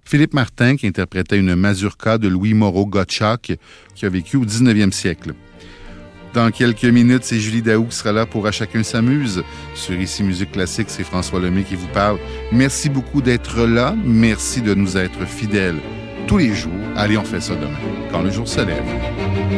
Philippe Martin qui interprétait une mazurka de Louis Moreau Gottschalk qui a vécu au 19e siècle. Dans quelques minutes, c'est Julie Daou qui sera là pour À chacun s'amuse. Sur Ici Musique Classique, c'est François Lemay qui vous parle. Merci beaucoup d'être là. Merci de nous être fidèles tous les jours. Allez, on fait ça demain, quand le jour se lève.